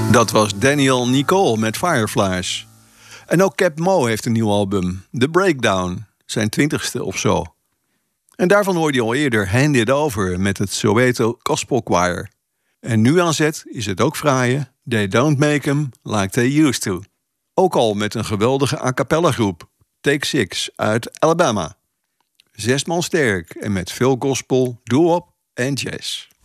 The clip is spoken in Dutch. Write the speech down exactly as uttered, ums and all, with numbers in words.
Dat was Daniel Nicole met Fireflies. En ook Cap Mo heeft een nieuw album, The Breakdown, zijn twintigste of zo. En daarvan hoorde je al eerder Hand It Over met het Soweto Gospel Choir. En nu aan zet is het ook fraaie They Don't Make 'Em Like They Used To. Ook al met een geweldige a cappella groep, Take Six uit Alabama. Zes man sterk en met veel gospel, doo-wop en jazz.